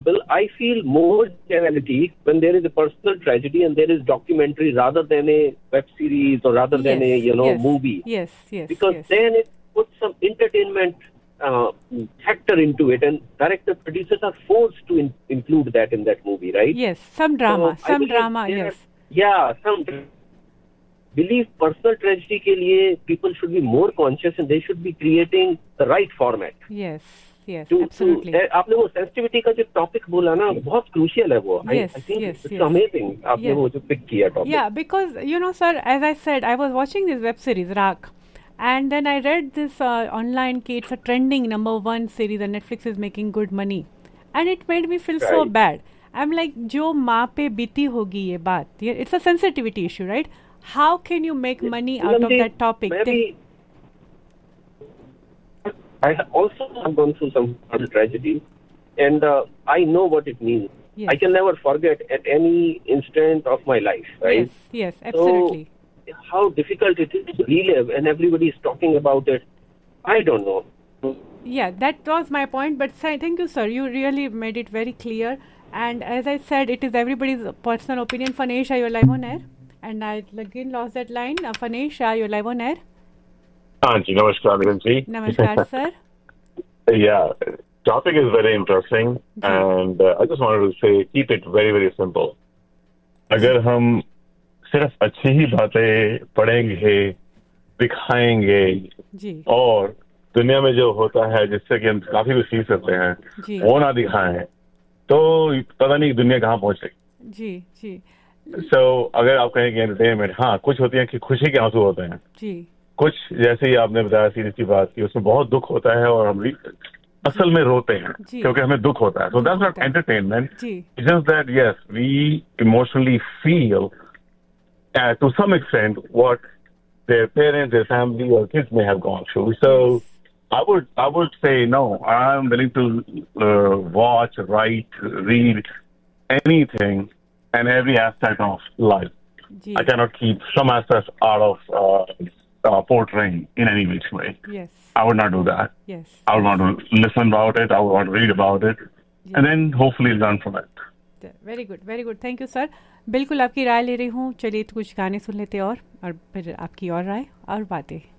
example, I feel more genuinity when there is a personal tragedy and there is documentary rather than a web series or rather than a movie. Yes. Because then it puts some entertainment factor into it, and director producers are forced to include that in that movie, right? Yes, some drama, yes. Some. Believe personal tragedy के लिए people should be more conscious and they should be creating the right format. Yes, absolutely. आपने वो sensitivity का जो topic बोला ना, बहुत crucial है वो. Yes, I think it's amazing. आपने वो जो pick किया topic. Yeah, because sir, as I said, I was watching this web series Raak, and then I read this online. It's a trending #1 series, and Netflix is making good money, and it made me feel so bad. I'm like, जो माँ पे बीती होगी ये बात. It's a sensitivity issue, right? How can you make money out of that topic? I also have gone through some tragedy, and I know what it means. Yes. I can never forget at any instant of my life, right? Yes, absolutely. So, how difficult it is to relive, and everybody is talking about it. I don't know. Yeah, that was my point. But thank you, sir. You really made it very clear. And as I said, it is everybody's personal opinion. Fanesh, you're live on air. And I again lost that line. Fanesh, you're live on air. Ji, namaskar, Miran ji. Namaskar, sir. Yeah, topic is very interesting, and I just wanted to say, keep it very, very simple. अगर हम सिर्फ अच्छी ही बातें पढ़ेंगे, दिखाएंगे, और दुनिया में जो होता है जिससे कि हम काफी कुछ सीख सकते हैं, वो ना दिखाएं, तो पता नहीं दुनिया कहाँ पहुंचेगी. जी. So, अगर आप कहेंगे एंटरटेनमेंट, हाँ, कुछ होती है कि खुशी के आंसू होते हैं, कुछ जैसे ही आपने बताया सीरीज की बात की, उसमें बहुत दुख होता है और हम असल में रोते हैं क्योंकि हमें दुख होता है. So that's not entertainment. It's just that yes, we emotionally feel to some extent what their parents, their family, or kids may have gone through. So I would say no. I'm willing to watch, write, read anything and every aspect of life. I cannot keep some aspects out of portraying in any which way. Yes. I would not do that. Yes. I would want to listen about it. I would want to read about it. And then hopefully learn from it. Very good. Very good. Thank you, sir. बिल्कुल आपकी राय ले रही हूँ. चलिए कुछ गाने सुन लेते और फिर आपकी और राय और बातें.